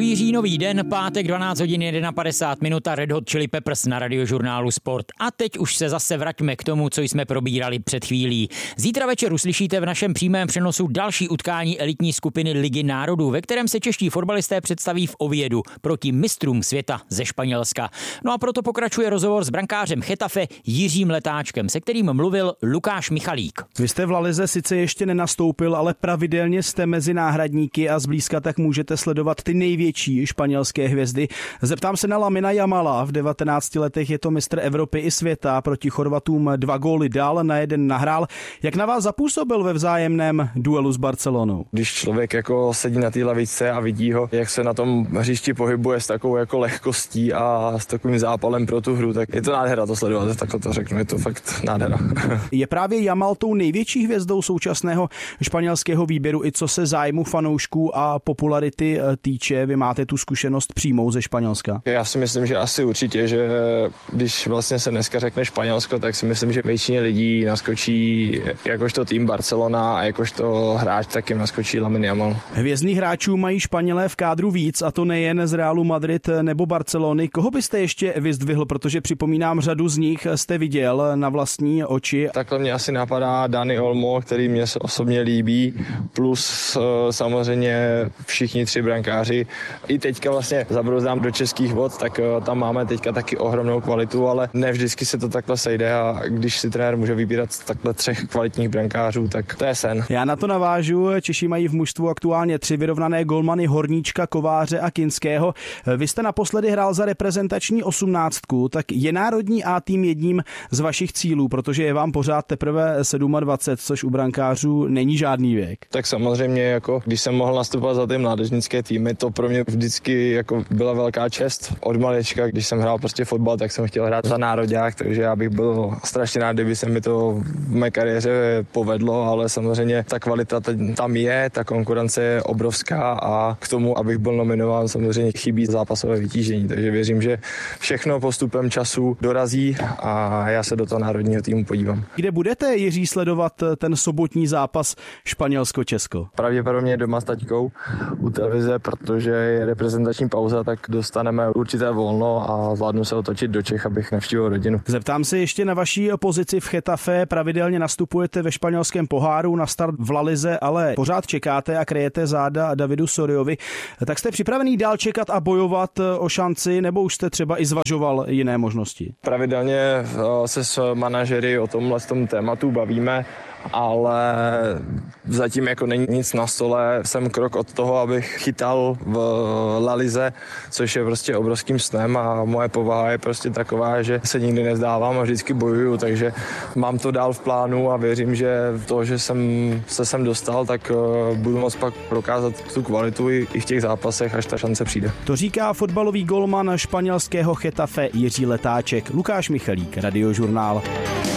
Nový říjnový den, pátek 12 hodin 51 minut a Red Hot Chili Peppers na Radiožurnálu Sport. A teď už se zase vraťme k tomu, co jsme probírali před chvílí. Zítra večer uslyšíte v našem přímém přenosu další utkání elitní skupiny Ligy národů, ve kterém se čeští fotbalisté představí v Oviedu proti mistrům světa ze Španělska. No a proto pokračuje rozhovor s brankářem Getafe Jiřím Letáčkem, se kterým mluvil Lukáš Michalík. Vy jste v La Lize sice ještě nenastoupil, ale pravidelně jste mezi náhradníky a zblízka tak můžete sledovat ty největší španělské hvězdy. Zeptám se na Lamina Yamala. V 19 letech je to mistr Evropy i světa. Proti Chorvatům 2 góly dal, na 1 nahrál. Jak na vás zapůsobil ve vzájemném duelu s Barcelonou? Když člověk jako sedí na té lavičce a vidí ho, jak se na tom hřišti pohybuje s takovou jako lehkostí a s takovým zápalem pro tu hru, tak je to nádhera to sledovat, takhle to řeknu, je to fakt nádhera. Je právě Yamal tou největší hvězdou současného španělského výběru, i co se zájmu fanoušků a popularity týče? Vy máte tu zkušenost přímou ze Španělska. Já si myslím, že asi určitě, že když vlastně se dneska řekne Španělsko, tak si myslím, že většině lidí naskočí jakožto tým Barcelona a jakožto hráč taky naskočí Lamine Yamal. Hvězdných hráčů mají Španělé v kádru víc, a to nejen z Realu Madrid nebo Barcelony. Koho byste ještě vyzdvihl, protože připomínám, řadu z nich jste viděl na vlastní oči? Takhle mě asi napadá Dani Olmo, který mě osobně líbí, plus samozřejmě všichni 3 brankáři. I teďka vlastně zabrouzdám do českých vod, tak tam máme teďka taky ohromnou kvalitu, ale ne vždycky se to takhle sejde a když si trenér může vybírat takhle 3 kvalitních brankářů, tak to je sen. Já na to navážu. Češi mají v mužstvu aktuálně 3 vyrovnané golmany Horníčka, Kováře a Kinského. Vy jste naposledy hrál za reprezentační 18, tak je národní A tým jedním z vašich cílů, protože je vám pořád teprve 27, což u brankářů není žádný věk. Tak samozřejmě, jako když jsem mohl nastupovat za ty mládežnické týmy, to pro mě vždycky jako byla velká čest. Od malička, když jsem hrál prostě fotbal, tak jsem chtěl hrát za nároďák, takže já bych byl strašně rád, kdyby se mi to v mé kariéře povedlo, ale samozřejmě ta kvalita tam je, ta konkurence je obrovská a k tomu, abych byl nominován, samozřejmě chybí zápasové vytížení, takže věřím, že všechno postupem času dorazí a já se do toho národního týmu podívám. Kde budete, Jiří, sledovat ten sobotní zápas Španělsko-Česko? Pravděpodobně doma s taťkou u televize, protože je reprezentační pauza, tak dostaneme určité volno a zvládnu se otočit do Čech, abych navštívil rodinu. Zeptám se ještě na vaší pozici v Getafe. Pravidelně nastupujete ve španělském poháru, na start v La Lize, ale pořád čekáte a kryjete záda Davidu Soriovi. Tak jste připravený dál čekat a bojovat o šanci, nebo už jste třeba i zvažoval jiné možnosti? Pravidelně se s manažery o tomhle tématu bavíme, ale zatím jako není nic na stole. Jsem krok od toho, abych chytal v La Lize, což je prostě obrovským snem a moje povaha je prostě taková, že se nikdy nezdávám a vždycky bojuju, takže mám to dál v plánu a věřím, že to, že jsem se sem dostal, tak budu moct pak prokázat tu kvalitu i v těch zápasech, až ta šance přijde. To říká fotbalový golman španělského Getafe Jiří Letáček. Lukáš Michalík, Radiožurnál.